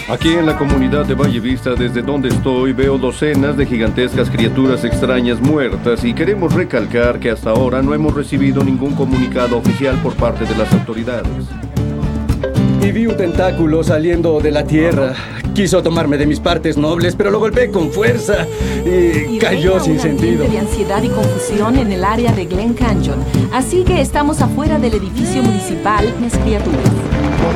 Aquí en la comunidad de Valle Vista, desde donde estoy, veo docenas de gigantescas criaturas extrañas muertas y queremos recalcar que hasta ahora no hemos recibido ningún comunicado oficial por parte de las autoridades. Y vi un tentáculo saliendo de la tierra. Quiso tomarme de mis partes nobles, pero lo golpeé con fuerza y cayó sin sentido. Hay un ambiente de ansiedad y confusión en el área de Glen Canyon, así que estamos afuera del edificio municipal, las criaturas.